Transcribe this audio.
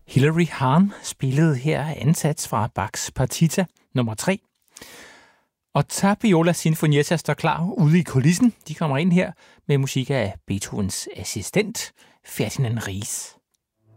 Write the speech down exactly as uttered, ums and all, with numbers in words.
Hilary Hahn spillede her ansats fra Bachs Partita nummer tre. Og Tapiola Sinfonietta står klar ude i kulissen. De kommer ind her med musik af Beethovens assistent, Ferdinand Ries.